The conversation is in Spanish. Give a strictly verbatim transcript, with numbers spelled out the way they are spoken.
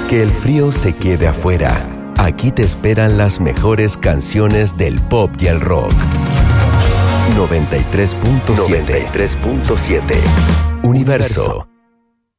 Que el frío se quede afuera. Aquí te esperan las mejores canciones del pop y el rock. noventa y tres punto siete. Universo.